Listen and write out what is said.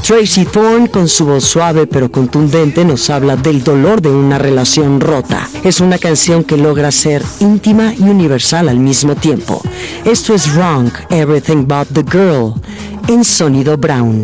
Tracy Thorn, con su voz suave pero contundente, nos habla del dolor de una relación rota. Es una canción que logra ser íntima y universal al mismo tiempo. Esto es Wrong, Everything But the Girl, en Sonido Brown.